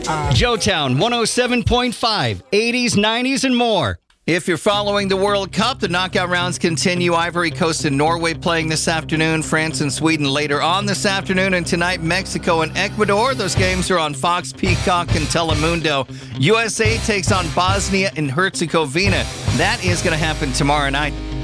Joetown 107.5, 80s, 90s, and more. If you're following the World Cup, the knockout rounds continue. Ivory Coast and Norway playing this afternoon. France and Sweden later on this afternoon. And tonight, Mexico and Ecuador. Those games are on Fox, Peacock, and Telemundo. USA takes on Bosnia and Herzegovina. That is going to happen tomorrow night.